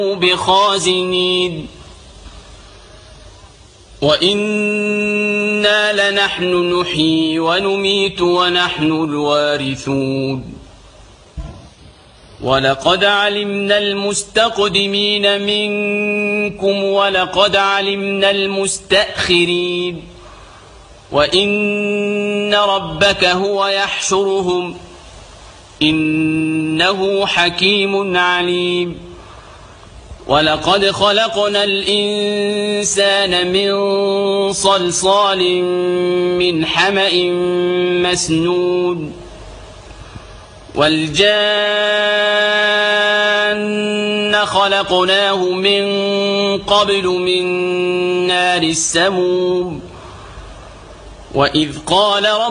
بخازنين وإنا لنحن نحيي ونميت ونحن الوارثون ولقد علمنا المستقدمين منكم ولقد علمنا المستأخرين وإن ربك هو يحشرهم إنه حكيم عليم ولقد خلقنا الإنسان من صلصال من حمأ مسنون والجان خلقناه من قبل من نار السموم وإذ قال